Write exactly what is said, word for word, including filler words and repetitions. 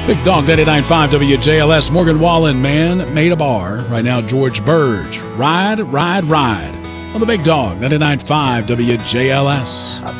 Big Dog ninety-nine point five W J L S. Morgan Wallen, Man Made a Bar. Right now, George Burge. Ride, ride, ride. On the Big Dog ninety-nine point five W J L S.